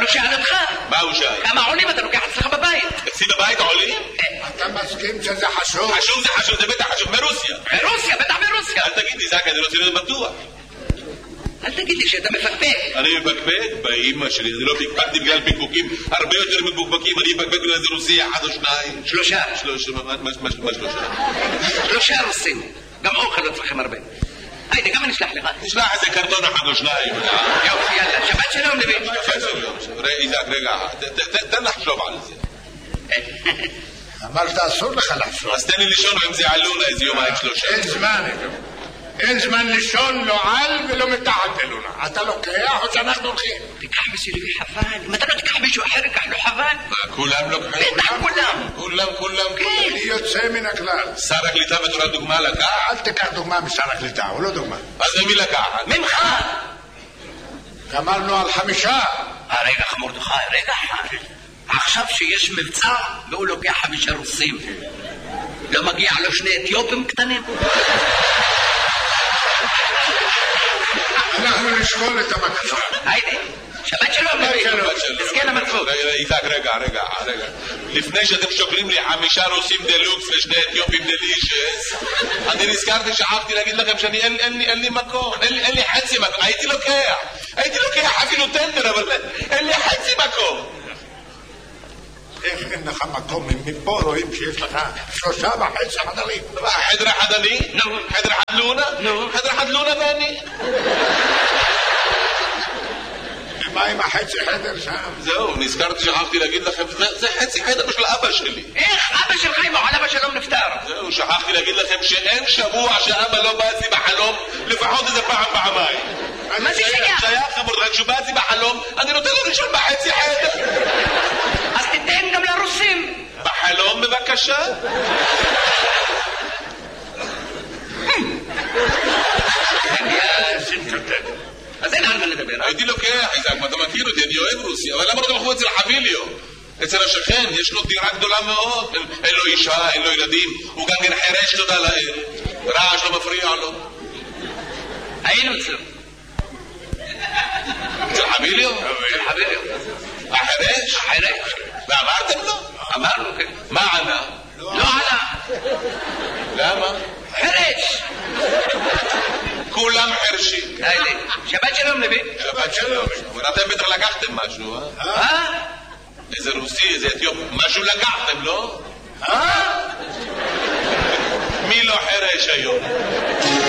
הוא שאל אותך. מה הוא שאל? כמה עולים אתה לוקח אצלך בבית? אצלי בבית עולים? אתה מסכים שזה חשוב? חשוב זה חשוב, זה בטח חשוב. מרוסיה. ברוסיה, בטח ברוסיה. אל תגיד לי, זק, אני רוצה להיות בטוח. אל תגיד לי שאתה מפקפק. אני מפקפק? באמא שלי, אני לא פקפקתי בגלל פקפוקים הרבה יותר מפוקפקים, אני מפקפק בגלל זה רוסי אחד או שניים. שלושה. מה שלושה? שלושה רוסים. גם אוכל לא צריכים הרבה. היידה, גם אני אשלח לך. תשלח איזה קרטון אחד או שניים. יופי, יאללה, שבת שלום לבין. איזק, רגע, תן לחשוב על זה. אמרת אסור לך לחשוב. אז תן לי לישון עם זה עלונה איזה יומיים שלושה. אין זמן, אין זמן לישון, לא על ולא מתחת אלונה. אתה לוקח או שאנחנו הולכים? תיקח בשבילי חבל. אם אתה לא תיקח מישהו אחר, תיקח לו חבל. כולם לוקחים? בטח כולם. כולם. אני יוצא מן הכלל. שר הקליטה בתור דוגמה לקח? אל תיקח דוגמה משר הקליטה, הוא לא דוגמה. אז למי לקח? ממך. גמרנו על 5. רגע מרדכי, רגע אחד. עכשיו שיש מבצע והוא לוקח 5 רוסים, לא מגיע לו 2 אתיופים קטנים? אנחנו נשקול את הבקשה. היידה, שבת שלום לבין. תזכה למצוות. איתק, רגע. לפני שאתם שוקלים לי 5 רוסים דלוקס ו2 אתיופים דלישס, אני נזכרתי, שכחתי להגיד לכם שאני אין לי מקום, אין לי חצי מקום. הייתי לוקח אפילו טנדר, אבל אין לי חצי מקום. איך אין לך מקום? מפה רואים שיש לך 3.5 חדרים. חדר אחד אני? חדר אחד לונה? חדר אחד לונה ואני. מה עם החצי חדר שם? זהו, נזכרתי, שכחתי להגיד לכם, זה חצי חדר של אבא שלי. איך אבא שלך אם על אבא שלום נפטר? זהו, שכחתי להגיד לכם שאין שבוע שאבא לא בא אצלי בחלום, לפחות איזה פעמיים. מה זה שייך מרדכי, כשהוא בא אצלי בחלום, אני נותן לו לישון בחצי חדר. אז תיתן גם לרוסים. בחלום בבקשה. אז אין על מה לדבר. הייתי לוקח, איזק, אתה מכיר אותי, אני אוהב רוסיה, אבל למה לא תלכו אצל חביליו? אצל השכן, יש לו דירה גדולה מאוד, אין לו אישה, אין לו ילדים, הוא גם כן חרש, תודה לאל, רעש לא מפריע לו. היינו אצלו. אצל חביליו? אצל חביליו. החרש? החרש. ואמרתם לו? אמרנו, כן. מה ענה? לא ענה. למה? חרש. כולם חרשים. שבת שלום לבין. שבת שלום. אתם בטח לקחתם משהו, איזה רוסי, איזה אתיופי, משהו לקחתם, לא? מי לא חרש היום?